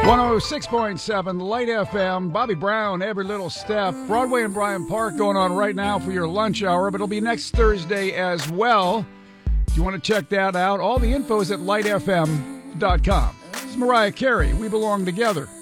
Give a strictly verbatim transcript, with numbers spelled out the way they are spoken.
one oh six point seven Light F M. Bobby Brown, Every Little Step. Broadway and Bryant Park going on right now for your lunch hour, but it'll be next Thursday as well. If you want to check that out, all the info is at light f m dot com. This is Mariah Carey. We belong together.